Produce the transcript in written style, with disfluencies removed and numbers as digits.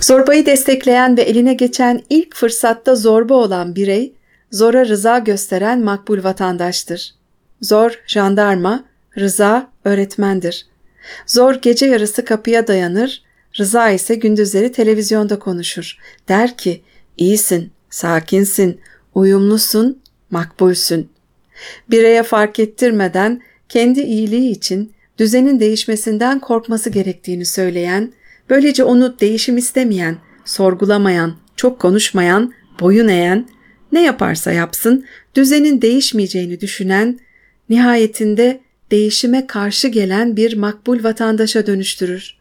Zorbayı destekleyen ve eline geçen ilk fırsatta zorba olan birey, zora rıza gösteren makbul vatandaştır. Zor jandarma, rıza öğretmendir. Zor gece yarısı kapıya dayanır, rıza ise gündüzleri televizyonda konuşur. Der ki, iyisin, sakinsin, uyumlusun, makbulsün. Bireye fark ettirmeden kendi iyiliği için düzenin değişmesinden korkması gerektiğini söyleyen, böylece onu değişim istemeyen, sorgulamayan, çok konuşmayan, boyun eğen, ne yaparsa yapsın düzenin değişmeyeceğini düşünen, nihayetinde değişime karşı gelen bir makbul vatandaşa dönüştürür.